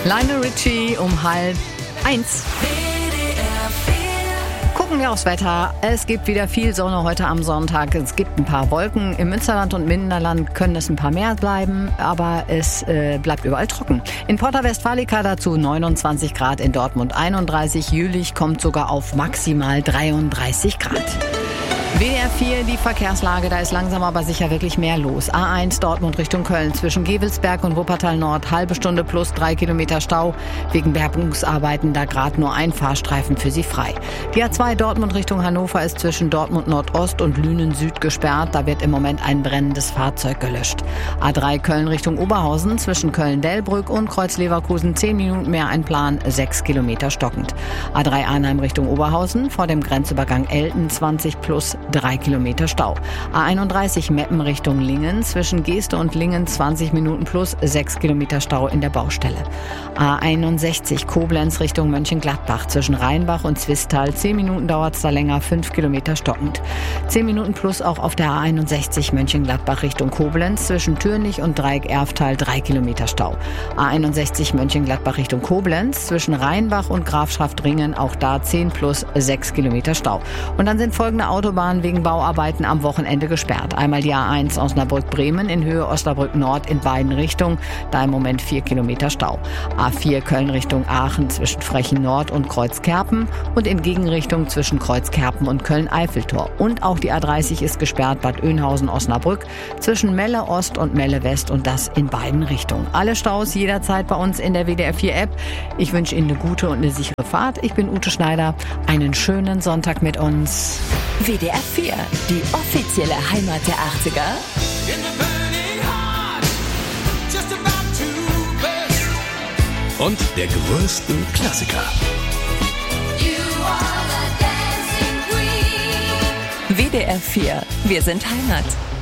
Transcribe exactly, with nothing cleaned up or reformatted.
Lionel Richie um halb eins. Gucken wir aufs Wetter. Es gibt wieder viel Sonne heute am Sonntag. Es gibt ein paar Wolken. Im Münsterland und Minderland können es ein paar mehr bleiben, aber es äh, bleibt überall trocken. In Porta Westfalica dazu neunundzwanzig Grad, in Dortmund einunddreißig. Jülich kommt sogar auf maximal dreiunddreißig Grad. W D R vier, die Verkehrslage, da ist langsam aber sicher wirklich mehr los. A eins Dortmund Richtung Köln zwischen Gevelsberg und Wuppertal Nord, halbe Stunde plus drei Kilometer Stau. Wegen Bergungsarbeiten da gerade nur ein Fahrstreifen für Sie frei. Die A zwei Dortmund Richtung Hannover ist zwischen Dortmund Nordost und Lünen Süd gesperrt. Da wird im Moment ein brennendes Fahrzeug gelöscht. A drei Köln Richtung Oberhausen zwischen Köln-Delbrück und Kreuz-Leverkusen zehn Minuten mehr Einplan, sechs Kilometer stockend. A drei Arnheim Richtung Oberhausen vor dem Grenzübergang Elten zwanzig plus drei Kilometer Stau. A einunddreißig Meppen Richtung Lingen zwischen Geeste und Lingen zwanzig Minuten plus sechs Kilometer Stau in der Baustelle. A einundsechzig Koblenz Richtung Mönchengladbach zwischen Rheinbach und Zwistal zehn Minuten dauert es da länger, fünf Kilometer stockend. zehn Minuten plus auch auf der A einundsechzig Mönchengladbach Richtung Koblenz zwischen Türnich und Dreieck-Erftal drei Kilometer Stau. A einundsechzig Mönchengladbach Richtung Koblenz zwischen Rheinbach und Grafschaftringen auch da zehn plus sechs Kilometer Stau. Und dann sind folgende Autobahnen wegen Bauarbeiten am Wochenende gesperrt. Einmal die A eins Osnabrück-Bremen in Höhe Osnabrück-Nord in beiden Richtungen, da im Moment vier Kilometer Stau. A vier Köln Richtung Aachen zwischen Frechen-Nord und Kreuzkerpen und in Gegenrichtung zwischen Kreuzkerpen und Köln-Eiffeltor. Und auch die A dreißig ist gesperrt, Bad Oeynhausen-Osnabrück zwischen Melle Ost und Melle West und das in beiden Richtungen. Alle Staus jederzeit bei uns in der W D R vier App. Ich wünsche Ihnen eine gute und eine sichere Fahrt. Ich bin Ute Schneider. Einen schönen Sonntag mit uns. W D R vier, die offizielle Heimat der achtziger. Und der größten Klassiker. W D R vier, wir sind Heimat.